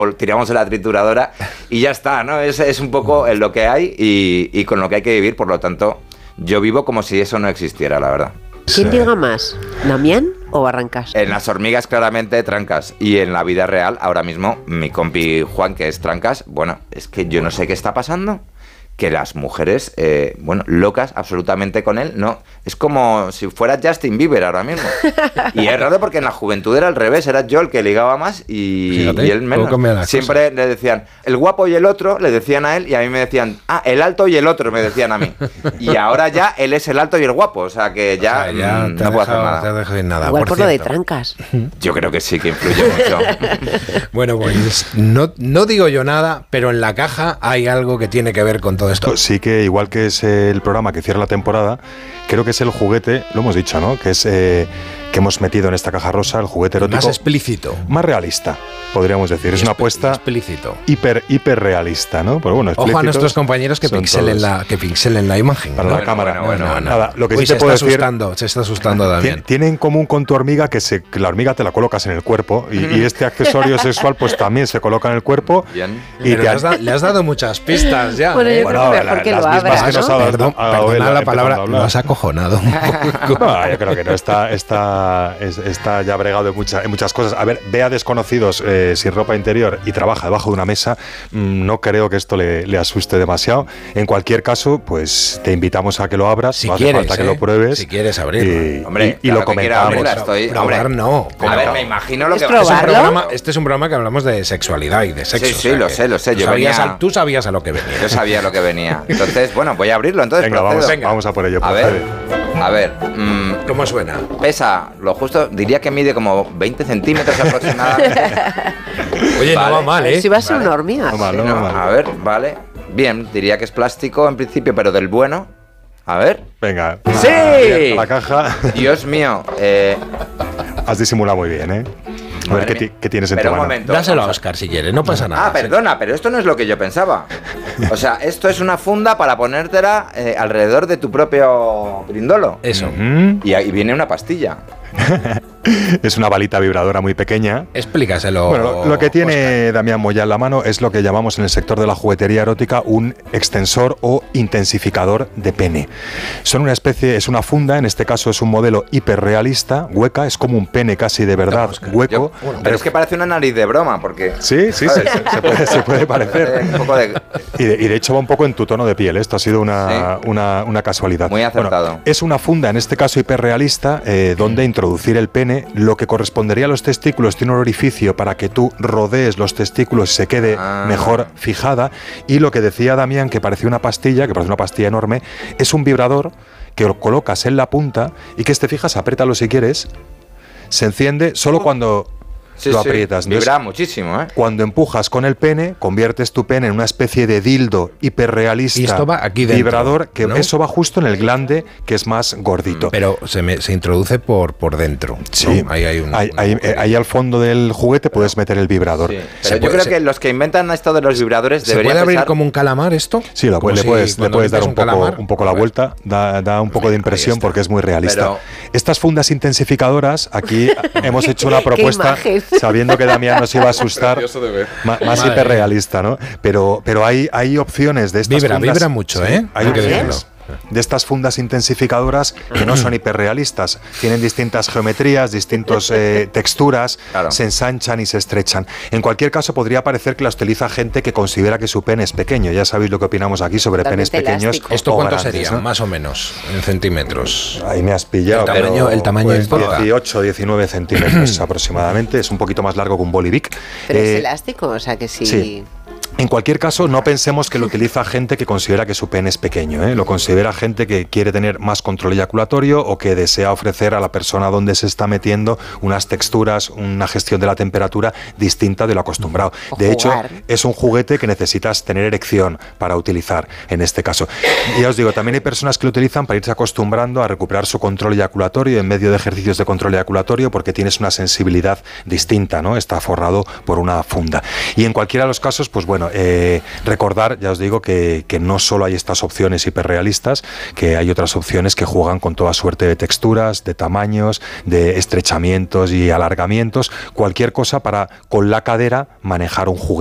tiramos de la trituradora y ya está, ¿no? Es un poco lo que hay y con lo que hay que vivir, por lo tanto, yo vivo como si eso no existiera, la verdad. ¿Quién diga más, Damián o Barrancas? En las hormigas, claramente, Trancas. Y en la vida real, ahora mismo, mi compi Juan, que es Trancas, bueno, es que yo no sé qué está pasando. Que las mujeres, locas absolutamente con él, no. Es como si fuera Justin Bieber ahora mismo. Y es raro porque en la juventud era al revés, era yo el que ligaba más y él menos. Siempre le decían, el guapo y el otro, le decían a él, y a mí me decían, el alto y el otro, me decían a mí. Y ahora ya él es el alto y el guapo, o sea que ya, no puedo hacer nada. Igual por lo de Trancas. Yo creo que sí, que influye mucho. Bueno, pues no digo yo nada, pero en la caja hay algo que tiene que ver con todo esto. Sí, que igual que es el programa que cierra la temporada, creo que es el juguete, lo hemos dicho, ¿no? Que es que hemos metido en esta caja rosa, el juguete erótico más explícito, más realista, podríamos decir. Es una apuesta explícito, hiper realista, ¿no? Pero bueno, ojo a nuestros compañeros que pixelen la imagen para la cámara. Nada, lo que sí te puedo decir, se está asustando Damián. Tiene en común con tu hormiga que la hormiga te la colocas en el cuerpo y este accesorio sexual pues también se coloca en el cuerpo. Y le has dado muchas pistas ya. Bueno, yo creo que mejor que lo abras, ¿no? Perdona la palabra, lo has acojonado un poco. No, yo creo que no, está ya bregado en muchas cosas. A ver, ve a desconocidos sin ropa interior y trabaja debajo de una mesa, no creo que esto le asuste demasiado. En cualquier caso, pues te invitamos a que lo abras, si no hace quieres, falta que lo pruebes. Si quieres abrirlo. Hombre, y lo comentamos. Probar no. A ver, me imagino lo que este es un programa que hablamos de sexualidad y de sexo. Sí, lo sé. Tú sabías a lo que venía. Yo sabía lo que venía. Entonces, bueno, voy a abrirlo. Entonces, venga, vamos a por ello. A ver. ¿Cómo suena? Pesa lo justo, diría que mide como 20 centímetros aproximadamente. Oye, no va mal, ¿eh? Si va a ser una hormiga. No mal. A ver, vale. Bien, diría que es plástico en principio, pero del bueno. A ver. Venga. ¡Sí! La caja. Dios mío. Has disimulado muy bien, ¿eh? A ver qué tienes en tu mano. Dáselo a Óscar si quieres, no pasa nada. Perdona, pero esto no es lo que yo pensaba. O sea, esto es una funda para ponértela alrededor de tu propio brindolo. Eso. Y ahí viene una pastilla. Es una balita vibradora muy pequeña. Explícaselo. Bueno, lo que tiene Damián Moya en la mano es lo que llamamos en el sector de la juguetería erótica un extensor o intensificador de pene. Son una especie, es una funda, en este caso es un modelo hiperrealista, hueca, es como un pene casi de verdad, hueco. Pero es que parece una nariz de broma, porque... Sí, se puede parecer. Un poco de... y de hecho va un poco en tu tono de piel, esto ha sido una casualidad. Muy acertado. Bueno, es una funda, en este caso hiperrealista, donde introducir el pene, lo que correspondería a los testículos, tiene un orificio para que tú rodees los testículos y se quede mejor fijada, y lo que decía Damián, que parecía una pastilla, enorme, es un vibrador que lo colocas en la punta y que, te fijas, apriétalo si quieres, se enciende solo cuando... lo aprietas. Vibra muchísimo, ¿eh? Cuando empujas con el pene, conviertes tu pene en una especie de dildo hiperrealista. Y esto va aquí dentro, vibrador, que ¿no? Eso va justo en el glande, que es más gordito. Pero se introduce por dentro. Sí, ¿no? Ahí al fondo del juguete puedes meter el vibrador. Sí. Pero yo creo que los que inventan esto de los vibradores deberían... ¿Se puede abrir como un calamar esto? Sí, le puedes dar un poco la vuelta, da un poco de impresión porque es muy realista. Pero... Estas fundas intensificadoras, aquí hemos hecho una propuesta sabiendo que Damián nos iba a asustar, más hiperrealista, ¿no? Pero hay opciones de estas fundas. Vibra mucho, ¿eh? Hay opciones de estas fundas intensificadoras que no son hiperrealistas, tienen distintas geometrías, distintas texturas, se ensanchan y se estrechan. En cualquier caso, podría parecer que la utiliza gente que considera que su pene es pequeño. Ya sabéis lo que opinamos aquí sobre penes pequeños. ¿Esto cuánto grandes, sería, ¿no? Más o menos, en centímetros? Ahí me has pillado. El tamaño importa. 18, 19 centímetros aproximadamente. Es un poquito más largo que un bolivic. Pero es elástico, o sea que sí. En cualquier caso, no pensemos que lo utiliza gente que considera que su pene es pequeño, ¿eh? Lo considera gente que quiere tener más control eyaculatorio o que desea ofrecer a la persona donde se está metiendo unas texturas, una gestión de la temperatura distinta de lo acostumbrado. De hecho, es un juguete que necesitas tener erección para utilizar en este caso. Y ya os digo, también hay personas que lo utilizan para irse acostumbrando a recuperar su control eyaculatorio en medio de ejercicios de control eyaculatorio porque tienes una sensibilidad distinta, ¿no? Está forrado por una funda. Y en cualquiera de los casos, pues bueno, bueno, recordar, ya os digo, que no solo hay estas opciones hiperrealistas, que hay otras opciones que juegan con toda suerte de texturas, de tamaños, de estrechamientos y alargamientos, cualquier cosa para con la cadera manejar un juguete